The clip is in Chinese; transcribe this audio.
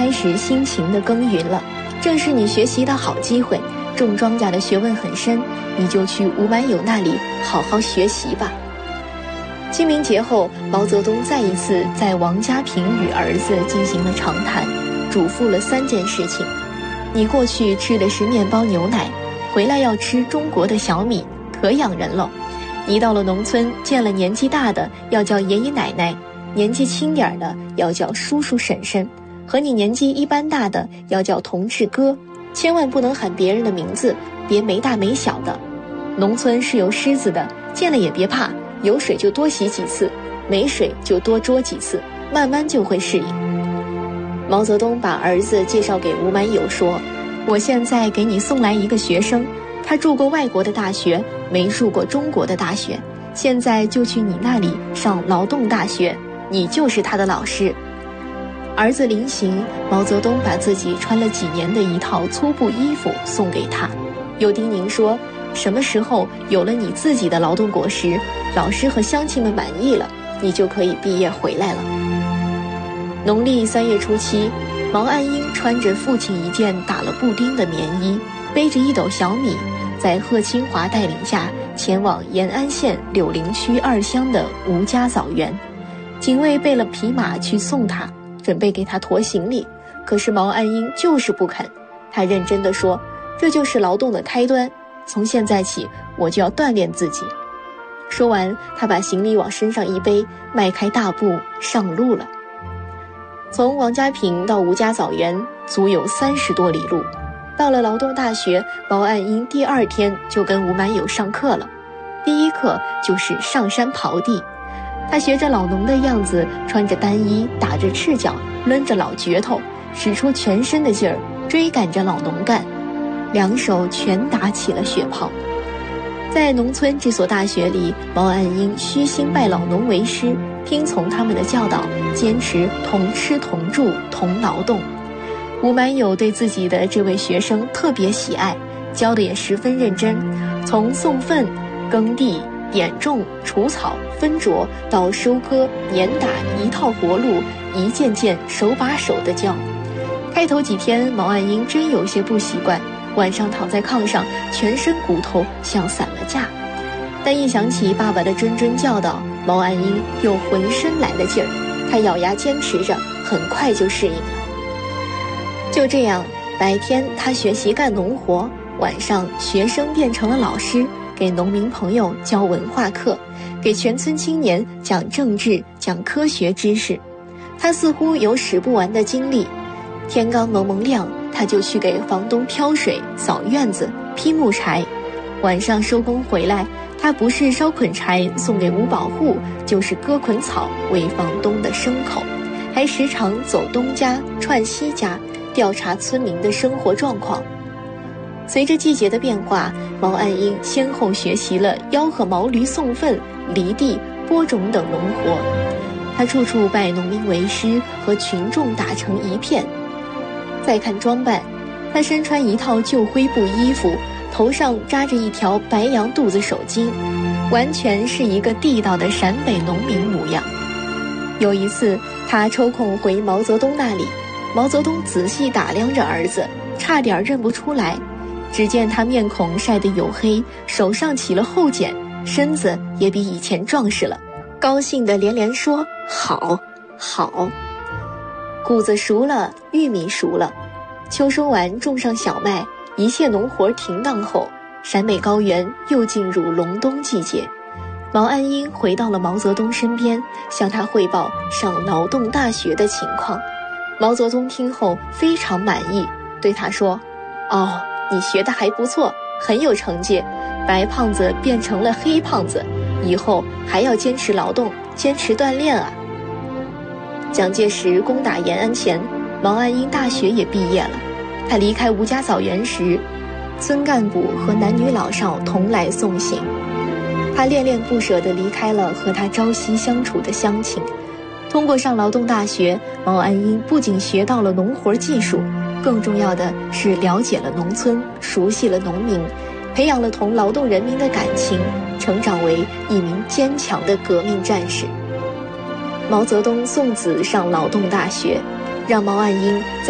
开始辛勤地耕耘了，正是你学习的好机会。种庄稼的学问很深，你就去吴满友那里好好学习吧。清明节后，毛泽东再一次在王家坪与儿子进行了长谈，嘱咐了3件事情：你过去吃的是面包牛奶，回来要吃中国的小米，可养人了。你到了农村，见了年纪大的要叫爷爷奶奶，年纪轻点的要叫叔叔婶婶，和你年纪一般大的要叫同志哥，千万不能喊别人的名字，别没大没小的。农村是有狮子的，见了也别怕，有水就多洗几次，没水就多捉几次，慢慢就会适应。毛泽东把儿子介绍给吴满友说，我现在给你送来一个学生，他住过外国的大学，没住过中国的大学，现在就去你那里上劳动大学，你就是他的老师。儿子临行，毛泽东把自己穿了几年的一套粗布衣服送给他，又叮咛说，什么时候有了你自己的劳动果实，老师和乡亲们满意了，你就可以毕业回来了。农历3月初7，毛岸英穿着父亲一件打了布丁的棉衣，背着1斗小米，在贺清华带领下前往延安县柳林区2乡的吴家枣园。警卫备了匹马去送他，准备给他驮行李，可是毛岸英就是不肯。他认真地说，这就是劳动的开端，从现在起我就要锻炼自己。说完，他把行李往身上一背，迈开大步上路了。从王家坪到吴家枣园足有30多里路。到了劳动大学，毛岸英第2天就跟吴满友上课了。第一课就是上山刨地，他学着老农的样子，穿着单衣，打着赤脚，抡着老镢头，使出全身的劲儿，追赶着老农干，2手全打起了血泡。在农村这所大学里，毛岸英虚心拜老农为师，听从他们的教导，坚持同吃同住同劳动。吴满友对自己的这位学生特别喜爱，教的也十分认真，从送粪、耕地、点种、除草、分擢到收割、碾打，一套活路，一件件手把手的教。开头几天，毛岸英真有些不习惯，晚上躺在炕上，全身骨头像散了架。但一想起爸爸的谆谆教导，毛岸英又浑身来了劲儿，他咬牙坚持着，很快就适应了。就这样，白天他学习干农活，晚上学生变成了老师，给农民朋友教文化课，给全村青年讲政治、讲科学知识。他似乎有使不完的精力，天刚蒙蒙亮，他就去给房东挑水、扫院子、劈木柴。晚上收工回来，他不是烧捆柴送给五保户，就是割捆草喂房东的牲口，还时常走东家串西家，调查村民的生活状况。随着季节的变化，毛岸英先后学习了吆喝毛驴送粪、犁地、播种等农活。他处处拜农民为师，和群众打成一片。再看装扮，他身穿一套旧灰布衣服，头上扎着一条白羊肚子手巾，完全是一个地道的陕北农民模样。有一次，他抽空回毛泽东那里，毛泽东仔细打量着儿子，差点认不出来。只见他面孔晒得黝黑，手上起了后茧，身子也比以前壮实了，高兴地连连说：“好，好。”谷子熟了，玉米熟了，秋收完，种上小麦，一切农活停当后，陕北高原又进入隆冬季节。毛岸英回到了毛泽东身边，向他汇报上劳动大学的情况。毛泽东听后非常满意，对他说：“哦，你学得还不错，很有成绩，白胖子变成了黑胖子，以后还要坚持劳动，坚持锻炼啊。”蒋介石攻打延安前，毛岸英大学也毕业了。他离开吴家枣园时，村干部和男女老少同来送行。他恋恋不舍地离开了和他朝夕相处的乡亲。通过上劳动大学，毛岸英不仅学到了农活技术，更重要的是了解了农村，熟悉了农民，培养了同劳动人民的感情，成长为一名坚强的革命战士。毛泽东送子上劳动大学，让毛岸英在